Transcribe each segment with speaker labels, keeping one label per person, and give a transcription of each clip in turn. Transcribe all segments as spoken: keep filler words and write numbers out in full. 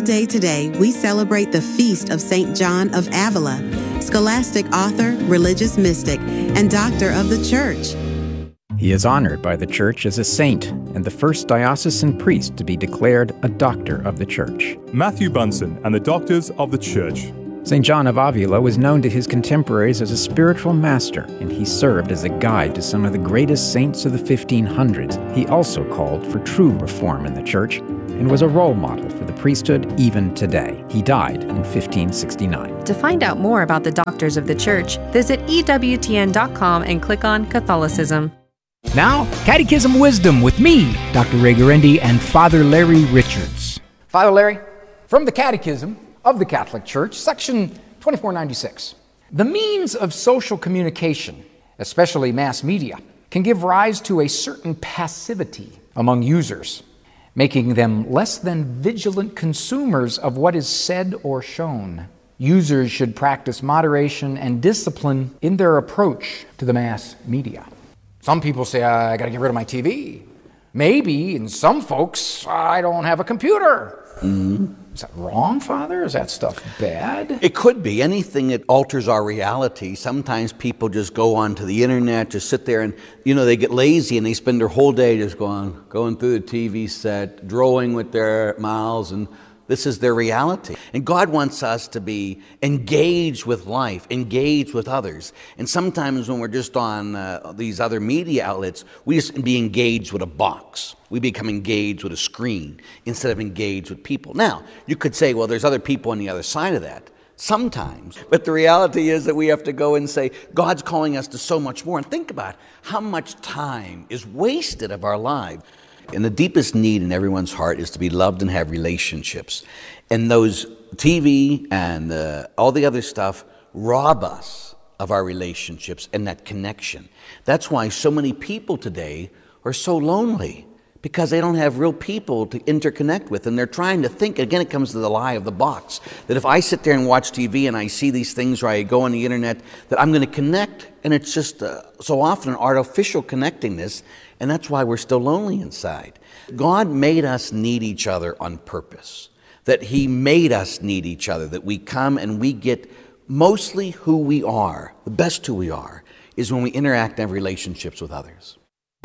Speaker 1: day today, we celebrate the feast of Saint John of Avila, scholastic author, religious mystic, and doctor of the Church.
Speaker 2: He is honored by the Church as a saint and the first diocesan priest to be declared a doctor of the Church.
Speaker 3: Matthew Bunsen and the Doctors of the Church.
Speaker 2: Saint John of Avila was known to his contemporaries as a spiritual master, and he served as a guide to some of the greatest saints of the fifteen hundreds. He also called for true reform in the Church and was a role model for the priesthood even today. He died in fifteen sixty-nine.
Speaker 4: To find out more about the Doctors of the Church, visit E W T N dot com and click on Catholicism.
Speaker 5: Now, Catechism Wisdom with me, Doctor Ray Guarendi, and Father Larry Richards.
Speaker 6: Father Larry, from the Catechism of the Catholic Church, section twenty-four ninety-six. The means of social communication, especially mass media, can give rise to a certain passivity among users, making them less than vigilant consumers of what is said or shown. Users should practice moderation and discipline in their approach to the mass media. Some people say, I got to get rid of my T V. Maybe, and some folks, I don't have a computer.
Speaker 7: Mm-hmm.
Speaker 6: Is that wrong, Father? Is that stuff bad?
Speaker 7: It could be. Anything that alters our reality. Sometimes people just go onto the internet, just sit there and, you know, they get lazy and they spend their whole day just going, going through the T V set, drawing with their mouths, and this is their reality. And God wants us to be engaged with life, engaged with others. And sometimes when we're just on uh, these other media outlets, we just be engaged with a box. We become engaged with a screen instead of engaged with people. Now, you could say, well, there's other people on the other side of that. Sometimes. But the reality is that we have to go and say, God's calling us to so much more. And think about how much time is wasted of our lives. And the deepest need in everyone's heart is to be loved and have relationships. And those T V and uh, all the other stuff rob us of our relationships and that connection. That's why so many people today are so lonely, because they don't have real people to interconnect with. And they're trying to think, again, it comes to the lie of the box, that if I sit there and watch T V and I see these things, or I go on the internet, that I'm going to connect. And it's just uh, so often an artificial connectingness. And that's why we're still lonely inside. God made us need each other on purpose. That He made us need each other. That we come and we get mostly who we are, the best who we are, is when we interact and have relationships with others.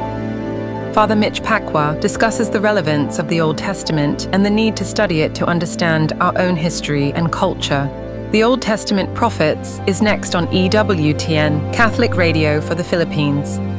Speaker 8: Father Mitch Pacwa discusses the relevance of the Old Testament and the need to study it to understand our own history and culture. The Old Testament Prophets is next on E W T N, Catholic Radio for the Philippines.